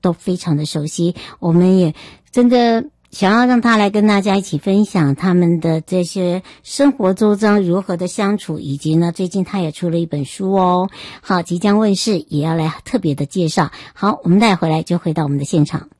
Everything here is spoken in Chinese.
都非常的熟悉，我们也真的想要让他来跟大家一起分享他们的这些生活周遭如何的相处，以及呢最近他也出了一本书哦，好，即将问世，也要来特别的介绍。好，我们待会回来就回到我们的现场。